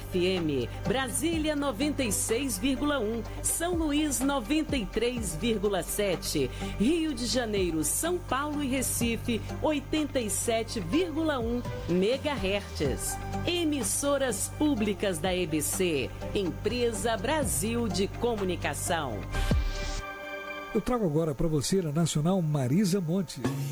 FM, Brasília 96,1, São Luís 93,7, Rio de Janeiro, São Paulo e Recife 87,1 MHz. Emissoras públicas da EBC, Empresa Brasil de Comunicação. Eu trago agora para você na Nacional Marisa Monte.